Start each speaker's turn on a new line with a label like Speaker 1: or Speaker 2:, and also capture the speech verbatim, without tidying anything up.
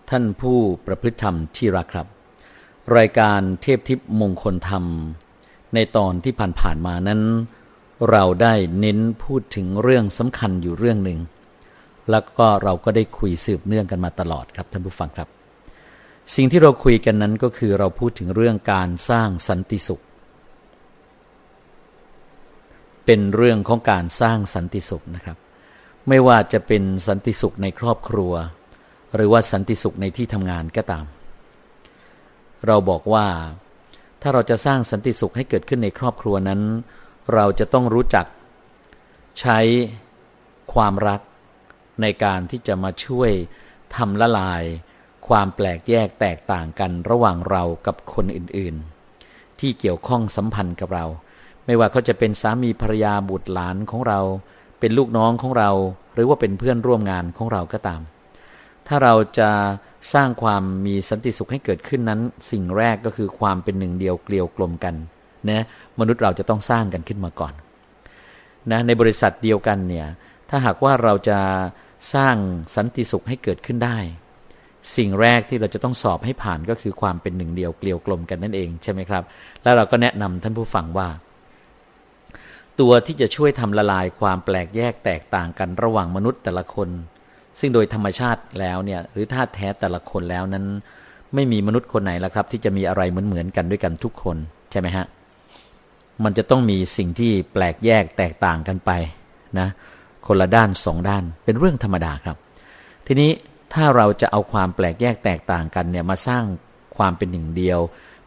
Speaker 1: ท่านผู้ประพฤติธรรมที่รักครับรายการเทพทิพย์มงคลธรรมในตอนที่ผ่านๆมานั้นเราได้เน้นพูดถึงเรื่องสำคัญอยู่เรื่องหนึ่งแล้วก็เราก็ได้คุยสืบเนื่องกันมาตลอดครับท่านผู้ฟังครับสิ่งที่เราคุยกันนั้นก็คือเราพูดถึงเรื่องการสร้างสันติสุขเป็นเรื่องของการสร้างสันติสุขนะครับไม่ว่าจะเป็นสันติสุขในครอบครัวหรือว่าสันติสุขในที่ทำงานก็ตามเราบอกว่าถ้าเราจะสร้างสันติสุขให้เกิดขึ้นในครอบครัวนั้นเราจะต้องรู้จักใช้ความรักในการที่จะมาช่วยทำละลายความแปลกแยกแตกต่างกันระหว่างเรากับคนอื่นๆที่เกี่ยวข้องสัมพันธ์กับเราไม่ว่าเขาจะเป็นสามีภรรยาบุตรหลานของเราเป็นลูกน้องของเราหรือว่าเป็นเพื่อนร่วมงานของเราก็ตามถ้าเราจะสร้างความมีสันติสุขให้เกิดขึ้นนั้นสิ่งแรกก็คือความเป็นหนึ่งเดียวเกลียวกลมกันนะมนุษย์เราจะต้องสร้างกันขึ้นมาก่อนนะในบริษัทเดียวกันเนี่ยถ้าหากว่าเราจะสร้างสันติสุขให้เกิดขึ้นได้สิ่งแรกที่เราจะต้องสอบให้ผ่านก็คือความเป็นหนึ่งเดียวเกลียวกลมกันนั่นเองใช่ไหมครับแล้วเราก็แนะนำท่านผู้ฟังว่าตัวที่จะช่วยทำละลายความแปลกแยกแตกต่างกันระหว่างมนุษย์แต่ละคนซึ่งโดยธรรมชาติแล้วเนี่ยหรือธาตุแท้แต่ละคนแล้วนั้นไม่มีมนุษย์คนไหนละครับที่จะมีอะไรเหมือนๆกันด้วยกันทุกคนใช่ไหมฮะมันจะต้องมีสิ่งที่แปลกแยกแตกต่างกันไปนะคนละด้านสองด้านเป็นเรื่องธรรมดาครับทีนี้ถ้าเราจะเอาความแปลกแยกแตกต่างกันเนี่ยมาสร้างความเป็นหนึ่งเดียว